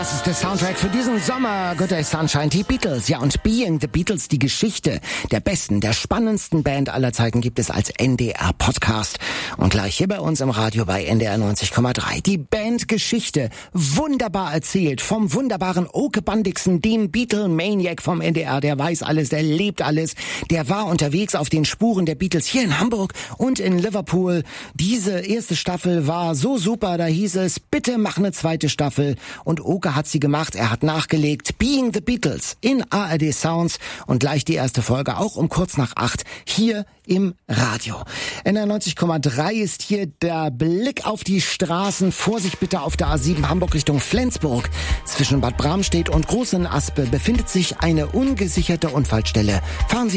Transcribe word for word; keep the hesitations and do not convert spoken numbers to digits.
Das ist der Soundtrack für diesen Sommer. Good Day Sunshine, die Beatles. Ja, und Being the Beatles, die Geschichte der besten, der spannendsten Band aller Zeiten gibt es als N D R-Podcast. Und gleich hier bei uns im Radio bei N D R neunzig Komma drei. Die Bandgeschichte, wunderbar erzählt vom wunderbaren Oke Bandixen, dem Beatle-Maniac vom N D R. Der weiß alles, der lebt alles. Der war unterwegs auf den Spuren der Beatles hier in Hamburg und in Liverpool. Diese erste Staffel war so super, da hieß es, bitte mach eine zweite Staffel. Und Oke hat sie gemacht, er hat nachgelegt. Being the Beatles in A R D Sounds und gleich die erste Folge, auch um kurz nach acht, hier im Radio. N D R neunzig Komma drei ist hier der Blick auf die Straßen. Vorsicht bitte auf der A sieben Hamburg Richtung Flensburg. Zwischen Bad Bramstedt und Großenaspe befindet sich eine ungesicherte Unfallstelle. Fahren Sie